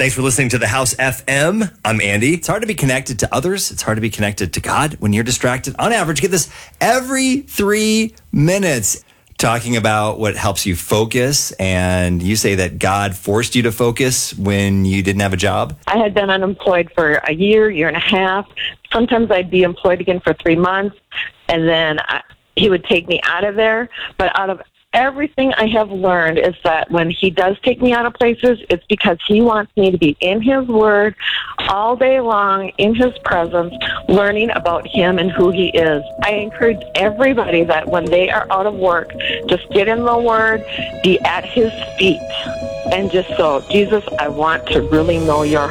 Thanks for listening to The House FM. I'm Andy. It's hard to be connected to others. It's hard to be connected to God when you're distracted. On average, get this, every 3 minutes. Talking about what helps you focus, and you say that God forced you to focus when you didn't have a job? I had been unemployed for a year and a half. Sometimes I'd be employed again for 3 months, and then he would take me out of there. But out of everything I have learned is that when he does take me out of places, it's because he wants me to be in his word all day long, in his presence, learning about him and who he is. I encourage everybody that when they are out of work, just get in the word, be at his feet, and just go, Jesus, I want to really know your